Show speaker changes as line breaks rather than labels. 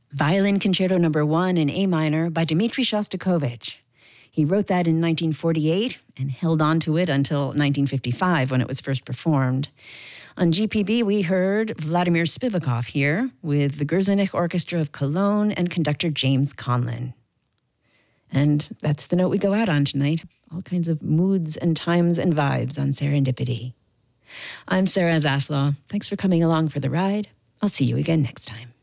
Violin Concerto No. 1 in A minor by Dmitri Shostakovich. He wrote that in 1948 and held on to it until 1955 when it was first performed. On GPB, we heard Vladimir Spivakov here with the Gerzenich Orchestra of Cologne and conductor James Conlon. And that's the note we go out on tonight. All kinds of moods and times and vibes on Serendipity. I'm Sarah Zaslow. Thanks for coming along for the ride. I'll see you again next time.